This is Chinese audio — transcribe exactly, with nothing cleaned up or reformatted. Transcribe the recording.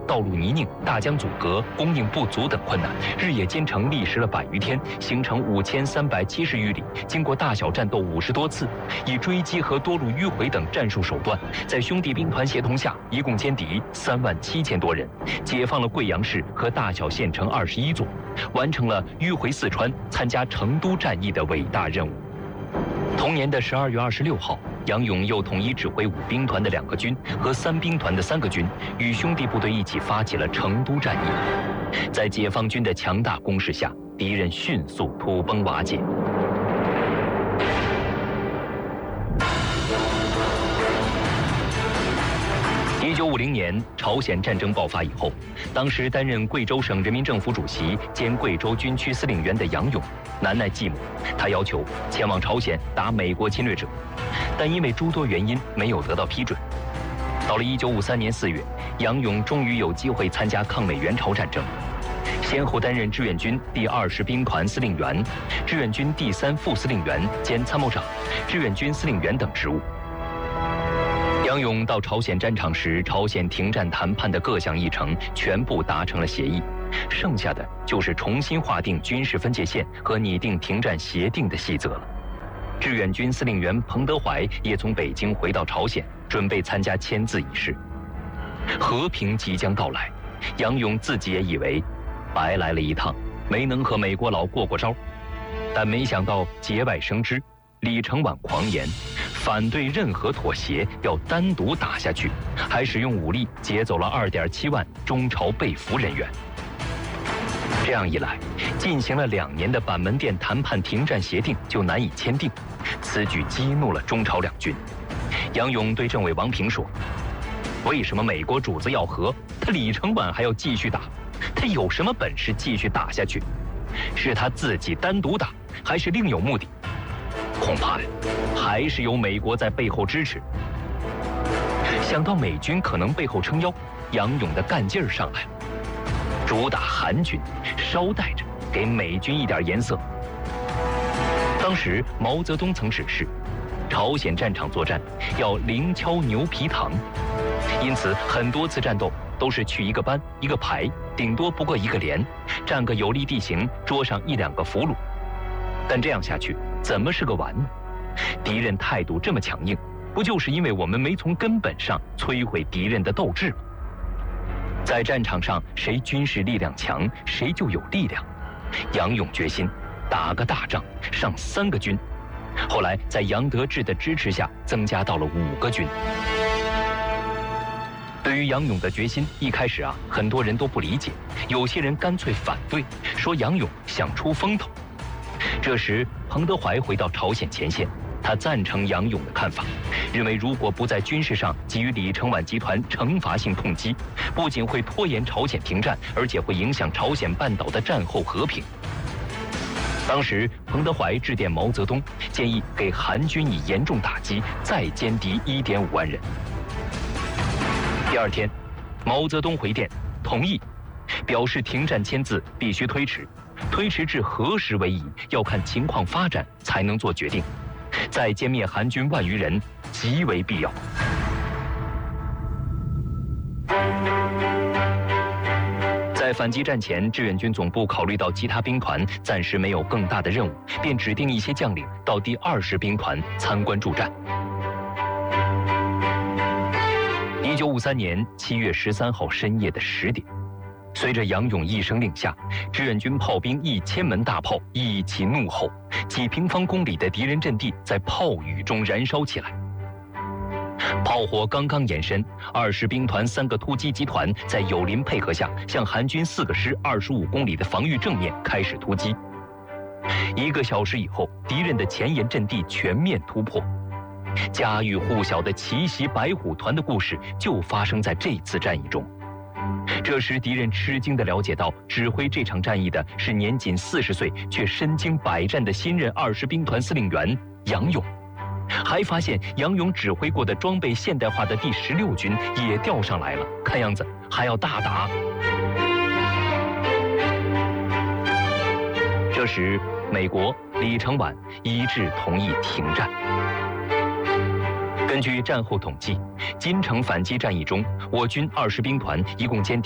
道路泥泞、大江阻隔、供应不足等困难，日夜兼程历时了百余天，行程五千三百七十余里，经过大小战斗五十多次，以追击和多路迂回等战术手段，在兄弟兵团协同下，一共歼敌三万七千多人，解放了贵阳市和大小县城二十一座，完成了迂回四川、参加成都战役的伟大任务。同年的十二月二十六号，杨勇又统一指挥五兵团的两个军和三兵团的三个军，与兄弟部队一起发起了成都战役。在解放军的强大攻势下，敌人迅速土崩瓦解。一九五零年，朝鲜战争爆发以后，当时担任贵州省人民政府主席兼贵州军区司令员的杨勇难耐寂寞，他要求前往朝鲜打美国侵略者，但因为诸多原因没有得到批准。到了一九五三年四月，杨勇终于有机会参加抗美援朝战争，先后担任志愿军第二十兵团司令员、志愿军第三副司令员兼参谋长、志愿军司令员等职务。杨勇到朝鲜战场时，朝鲜停战谈判的各项议程全部达成了协议，剩下的就是重新划定军事分界线和拟定停战协定的细则了。志愿军司令员彭德怀也从北京回到朝鲜，准备参加签字仪式。和平即将到来，杨勇自己也以为白来了一趟，没能和美国佬过过招，但没想到节外生枝，李承晚狂言反对任何妥协，要单独打下去，还使用武力劫走了二点七万中朝被俘人员。这样一来，进行了两年的板门店谈判停战协定就难以签订，此举激怒了中朝两军。杨勇对政委王平说：“为什么美国主子要和，他李承晚还要继续打？他有什么本事继续打下去？是他自己单独打，还是另有目的？恐怕呀，还是有美国在背后支持。”想到美军可能背后撑腰，杨勇的干劲儿上来了。主打韩军，捎带着给美军一点颜色。当时毛泽东曾指示，朝鲜战场作战要零敲牛皮糖，因此很多次战斗都是去一个班一个排，顶多不过一个连，占个有利地形，捉上一两个俘虏。但这样下去怎么是个完呢？敌人态度这么强硬，不就是因为我们没从根本上摧毁敌人的斗志吗？在战场上，谁军事力量强，谁就有力量。杨勇决心打个大仗，上三个军。后来在杨得志的支持下，增加到了五个军。对于杨勇的决心，一开始啊，很多人都不理解，有些人干脆反对，说杨勇想出风头。这时，彭德怀回到朝鲜前线，他赞成杨勇的看法，认为如果不在军事上给予李承晚集团惩罚性痛击，不仅会拖延朝鲜停战，而且会影响朝鲜半岛的战后和平。当时，彭德怀致电毛泽东，建议给韩军以严重打击，再歼敌一点五万人。第二天，毛泽东回电同意，表示停战签字必须推迟，推迟至何时为宜，要看情况发展才能做决定。再歼灭韩军万余人极为必要。在反击战前，志愿军总部考虑到其他兵团暂时没有更大的任务，便指定一些将领到第二十兵团参观助战。一九五三年七月十三号深夜的十点，随着杨勇一声令下，志愿军炮兵一千门大炮一起怒吼，几平方公里的敌人阵地在炮雨中燃烧起来。炮火刚刚延伸，二十兵团三个突击集团在友邻配合下，向韩军四个师二十五公里的防御正面开始突击。一个小时以后，敌人的前沿阵地全面突破。家喻户晓的奇袭白虎团的故事就发生在这次战役中。这时，敌人吃惊地了解到，指挥这场战役的是年仅四十岁却身经百战的新任二十兵团司令员杨勇，还发现杨勇指挥过的装备现代化的第十六军也调上来了，看样子还要大打。这时，美国李承晚一致同意停战。根据战后统计，金城反击战役中，我军二十兵团一共歼